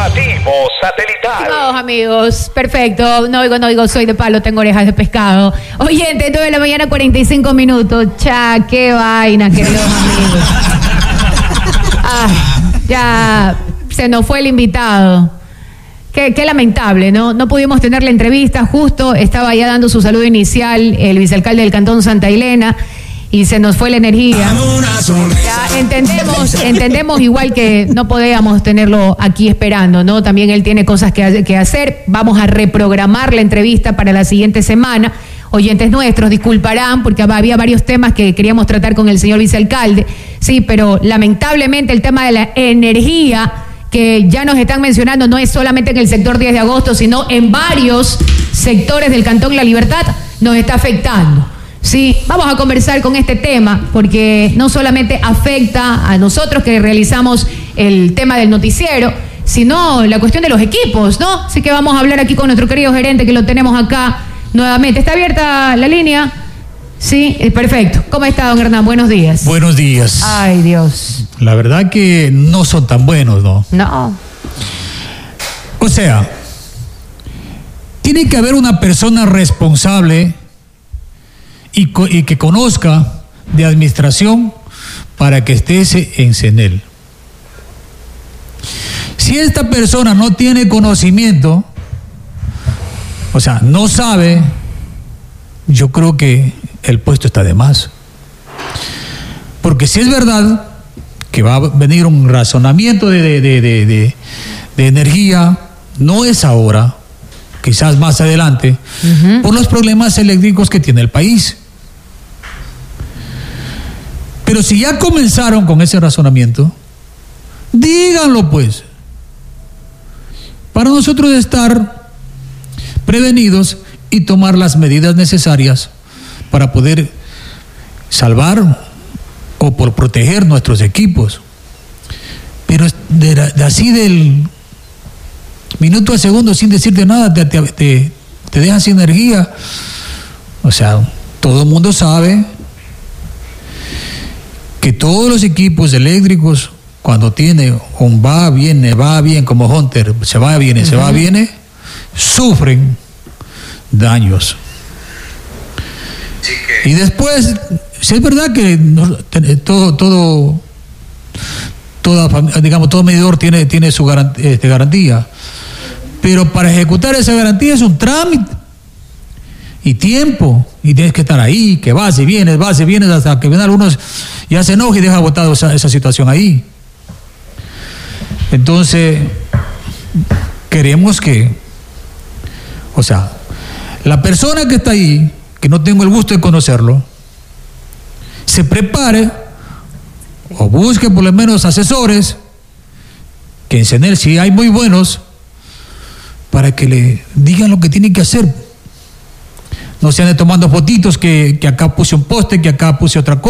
Informativo satelital. Estimados amigos, perfecto. No oigo, soy de palo, tengo orejas de pescado. Oyente, 9 de la mañana, 45 minutos. Cha, qué vaina, queridos amigos. Ya se nos fue el invitado. Qué lamentable, ¿no? No pudimos tener la entrevista, justo estaba ya dando su saludo inicial el vicealcalde del Cantón Santa Elena y se nos fue la energía. Ya entendemos igual que no podíamos tenerlo aquí esperando, ¿no? También él tiene cosas que hacer. Vamos a reprogramar la entrevista para la siguiente semana. Oyentes nuestros, disculparán porque había varios temas que queríamos tratar con el señor vicealcalde, sí, pero lamentablemente el tema de la energía que ya nos están mencionando no es solamente en el sector 10 de agosto, sino en varios sectores del Cantón La Libertad nos está afectando. Sí, vamos a conversar con este tema porque no solamente afecta a nosotros que realizamos el tema del noticiero, sino la cuestión de los equipos, ¿no? Así que vamos a hablar aquí con nuestro querido gerente que lo tenemos acá nuevamente. ¿Está abierta la línea? Sí, perfecto. ¿Cómo está, don Hernán? Buenos días. Buenos días. Ay, Dios. La verdad que no son tan buenos, ¿no? No. O sea, tiene que haber una persona responsable y que conozca de administración para que esté en CENEL. Si esta persona no tiene conocimiento, o sea, no sabe, yo creo que el puesto está de más. Porque si es verdad que va a venir un razonamiento de energía, no es ahora, quizás más adelante, por los problemas eléctricos que tiene el país. Pero si ya comenzaron con ese razonamiento, díganlo pues, para nosotros estar prevenidos y tomar las medidas necesarias para poder salvar o por proteger nuestros equipos. Pero así del minuto a segundo sin decirte nada te dejan sin energía. O sea, todo el mundo sabe que todos los equipos eléctricos cuando tiene un va, viene como Hunter, se va, viene, sufren daños. Y después, si es verdad que todo medidor tiene su garantía, pero para ejecutar esa garantía es un trámite y tiempo, y tienes que estar ahí, que vas y vienes hasta que ven algunos ya se enoja y deja botado esa situación ahí. Entonces queremos que, o sea, la persona que está ahí, que no tengo el gusto de conocerlo, se prepare o busque por lo menos asesores, que en CENEL sí hay muy buenos, para que le digan lo que tienen que hacer. No se ande tomando fotitos que acá puse un poste, que acá puse otra cosa.